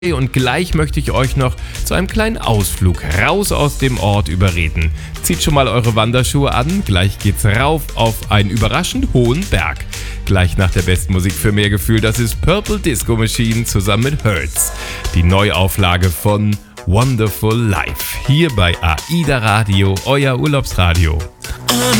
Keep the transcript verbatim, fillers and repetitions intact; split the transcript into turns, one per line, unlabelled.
Und gleich möchte ich euch noch zu einem kleinen Ausflug raus aus dem Ort überreden. Zieht schon mal eure Wanderschuhe an, gleich geht's rauf auf einen überraschend hohen Berg. Gleich nach der besten Musik für mehr Gefühl, das ist Purple Disco Machine zusammen mit Hurts. Die Neuauflage von Wonderful Life. Hier bei AIDA Radio, euer Urlaubsradio.